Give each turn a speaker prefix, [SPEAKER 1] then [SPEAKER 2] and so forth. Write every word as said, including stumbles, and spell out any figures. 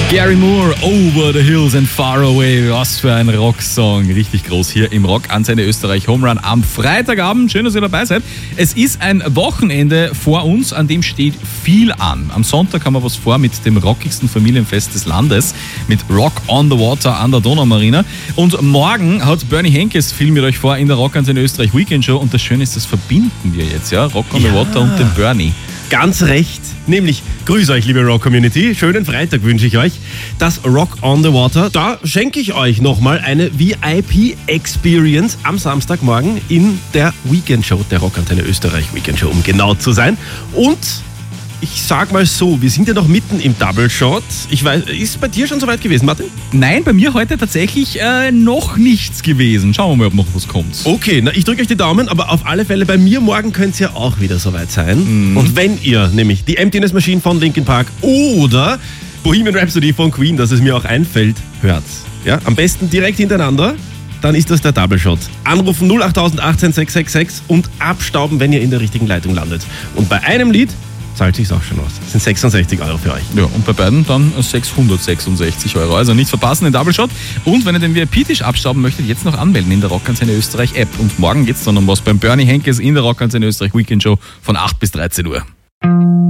[SPEAKER 1] Gary Moore, Over the Hills and Far Away. Was für ein Rocksong. Richtig groß hier im Rock Antenne Österreich Home Run am Freitagabend. Schön, dass ihr dabei seid. Es ist ein Wochenende vor uns, an dem steht viel an. Am Sonntag haben wir was vor mit dem rockigsten Familienfest des Landes, mit Rock on the Water an der Donaumarina. Und morgen hat Bernie Henkes viel mit euch vor in der Rock Antenne Österreich Weekend Show. Und das Schöne ist, das verbinden wir jetzt, ja? Rock on ja. the Water und den Bernie.
[SPEAKER 2] Ganz recht. Nämlich, grüß euch, liebe Rock-Community. Schönen Freitag wünsche ich euch. Das Rock on the Water, da schenke ich euch nochmal eine V I P-Experience am Samstagmorgen in der Weekend Show, der Rock Antenne Österreich Weekend Show, um genau zu sein. Und ich sag mal so, wir sind ja noch mitten im Double Shot. Ich weiß, ist es bei dir schon soweit gewesen, Martin?
[SPEAKER 1] Nein, bei mir heute tatsächlich äh, noch nichts gewesen. Schauen wir mal, ob noch was kommt.
[SPEAKER 2] Okay, na, ich drücke euch die Daumen, aber auf alle Fälle bei mir morgen könnte es ja auch wieder soweit sein. Mhm. Und wenn ihr nämlich die Emptiness Machine von Linkin Park oder Bohemian Rhapsody von Queen, dass es mir auch einfällt, hört. Ja, am besten direkt hintereinander, dann ist das der Double Shot. Anrufen null acht achtzehn sechs sechs sechs und abstauben, wenn ihr in der richtigen Leitung landet. Und bei einem Lied zahlt sich's auch schon aus. Das sind sechsundsechzig Euro für euch.
[SPEAKER 1] Ja, und bei beiden dann sechshundertsechsundsechzig Euro. Also nicht verpassen, den Double Shot. Und wenn ihr den V I P-Tisch abstauben möchtet, jetzt noch anmelden in der Rock Antenne Österreich App. Und morgen geht's dann um was beim Bernie Henkes in der Rock Antenne Österreich Weekend Show von acht bis dreizehn Uhr.